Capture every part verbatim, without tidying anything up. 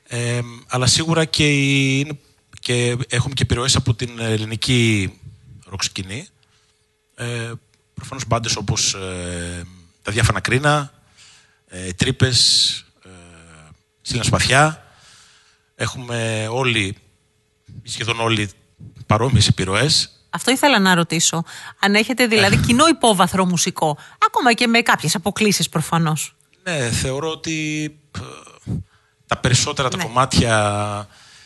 Ε, αλλά σίγουρα και, η, και έχουμε και επιρροές από την ελληνική ροκ σκηνή. Ε, προφανώς μπάντες όπως ε, τα Διάφανα Κρίνα, ε, Τρύπες, ε, Στήλνα Σπαθιά. Έχουμε όλοι, σχεδόν όλοι, παρόμοιες επιρροές. Αυτό ήθελα να ρωτήσω. Αν έχετε δηλαδή κοινό υπόβαθρο μουσικό, ακόμα και με κάποιες αποκλίσεις προφανώς. Ναι, θεωρώ ότι ε, τα περισσότερα τα ναι. κομμάτια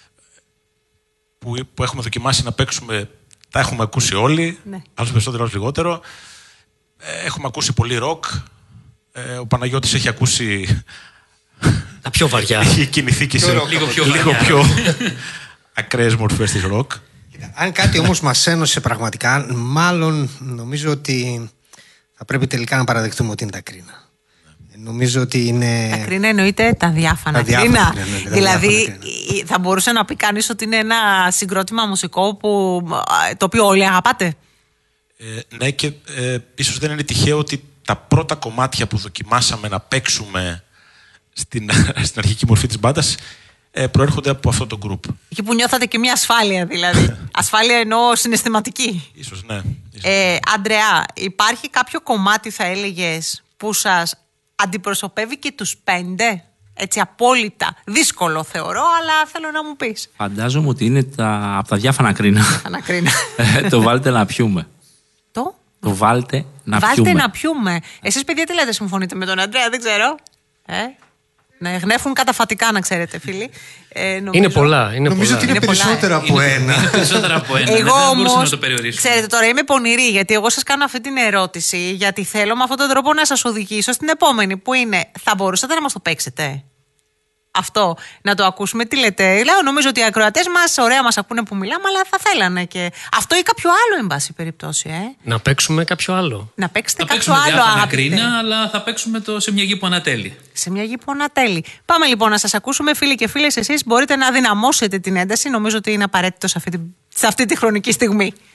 που, που έχουμε δοκιμάσει να παίξουμε τα έχουμε ακούσει όλοι, ναι. άλλος περισσότερο, άλλος λιγότερο. Ε, έχουμε ακούσει πολύ ροκ. Ε, ο Παναγιώτης έχει ακούσει... Τα πιο βαριά. Έχει κινηθεί και σε λίγο πιο, λίγο πιο ακραίες μορφές της ροκ. Αν κάτι όμως μας ένωσε πραγματικά, μάλλον νομίζω ότι θα πρέπει τελικά να παραδεχτούμε ότι είναι τα Κρίνα. Νομίζω ότι είναι... Τα Κρίνα εννοείται τα Διάφανα τα Κρίνα. Διάφανα, ναι, ναι, δηλαδή διάφανα κρίνα. Θα μπορούσε να πει κανείς ότι είναι ένα συγκρότημα μουσικό που, το οποίο όλοι αγαπάτε. Ε, ναι, και ε, ίσως δεν είναι τυχαίο ότι τα πρώτα κομμάτια που δοκιμάσαμε να παίξουμε στην, στην αρχική μορφή της μπάντας ε, προέρχονται από αυτό το γκρουπ. Εκεί που νιώθατε και μια ασφάλεια δηλαδή. Ασφάλεια εννοώ συναισθηματική. Ίσως, ναι. Ίσως. Ε, Αντρεά, υπάρχει κάποιο κομμάτι θα έλεγες που σας αντιπροσωπεύει και τους πέντε? Έτσι απόλυτα. Δύσκολο θεωρώ, αλλά θέλω να μου πεις. Φαντάζομαι ότι είναι τα, από τα Διάφανα Κρίνα. Το βάλτε να πιούμε. Το? Το βάλτε να βάλτε πιούμε. να πιούμε. Εσείς παιδιά τι λέτε, συμφωνείτε με τον Αντρέα? Δεν ξέρω. Ε? Ναι, γνέφουν καταφατικά, να ξέρετε, φίλοι. Ε, νομίζω... Είναι πολλά. Είναι νομίζω πολλά. ότι είναι, είναι περισσότερα από είναι, ένα. Είναι περισσότερα από ένα. Εγώ δεν όμως, να το περιορίσουμε. Ξέρετε, τώρα είμαι πονηρή, γιατί εγώ σας κάνω αυτή την ερώτηση, γιατί θέλω με αυτόν τον τρόπο να σας οδηγήσω στην επόμενη, που είναι, θα μπορούσατε να μας το παίξετε? Αυτό, να το ακούσουμε, τι λέτε? Λέω, νομίζω ότι οι ακροατές μας ωραία μας ακούνε που μιλάμε, αλλά θα θέλανε και αυτό ή κάποιο άλλο, εν πάση περιπτώσει. Ε? Να παίξουμε κάποιο άλλο. Να παίξετε θα κάποιο άλλο, αγαπητέ. Κρίνα, αλλά θα παίξουμε το σε μια γη που ανατέλει. Σε μια γη που ανατέλει. Πάμε λοιπόν να σας ακούσουμε, φίλοι και φίλες. Εσείς μπορείτε να δυναμώσετε την ένταση. Νομίζω ότι είναι απαραίτητο σε αυτή τη, σε αυτή τη χρονική στιγμή.